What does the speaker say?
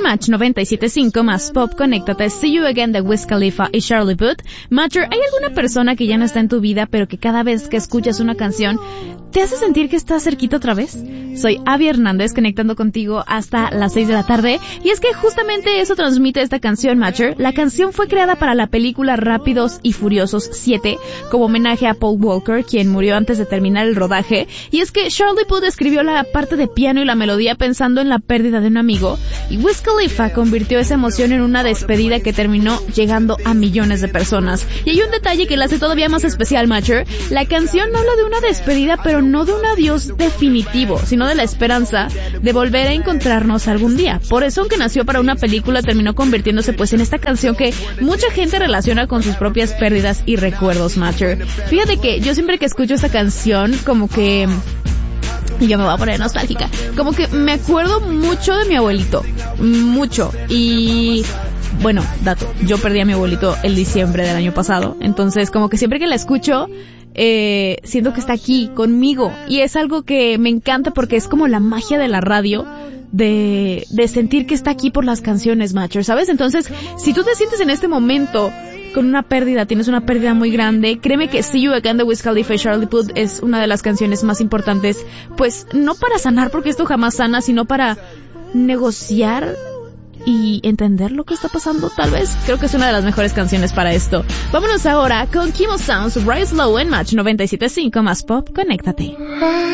Match 97.5 más Pop, conéctate. See You Again de Wiz Khalifa y Charlie Puth. Matcher, ¿hay alguna persona que ya no está en tu vida, pero que cada vez que escuchas una canción te hace sentir que estás cerquita otra vez? Soy Abby Hernández, conectando contigo hasta las 6 de la tarde. Y es que justamente eso transmite esta canción, Matcher. La canción fue creada para la película Rápidos y Furiosos 7, como homenaje a Paul Walker, quien murió antes de terminar el rodaje. Y es que Charlie Puth escribió la parte de piano y la melodía pensando en la pérdida de un amigo, y Wiz Khalifa convirtió esa emoción en una despedida que terminó llegando a millones de personas. Y hay un detalle que la hace todavía más especial, Matcher. La canción habla de una despedida, pero no de un adiós definitivo, sino de la esperanza de volver a encontrarnos algún día. Por eso, aunque nació para una película, terminó convirtiéndose pues en esta canción que mucha gente relaciona con sus propias pérdidas y recuerdos, Matcher. Fíjate que yo siempre que escucho esta canción, como que... y yo me voy a poner nostálgica, como que me acuerdo mucho de mi abuelito, mucho. Y bueno, dato, yo perdí a mi abuelito el diciembre del año pasado, entonces como que siempre que la escucho siento que está aquí conmigo, y es algo que me encanta porque es como la magia de la radio, de sentir que está aquí por las canciones, Matcher, ¿sabes? Entonces, si tú te sientes en este momento con una pérdida, tienes una pérdida muy grande, créeme que See You Again de Wiz Khalifa y Charlie Puth es una de las canciones más importantes, pues no para sanar, porque esto jamás sana, sino para negociar y entender lo que está pasando, tal vez. Creo que es una de las mejores canciones para esto. Vámonos ahora con Kimo Sounds, Rise Low en Match 97.5 más Pop, conéctate.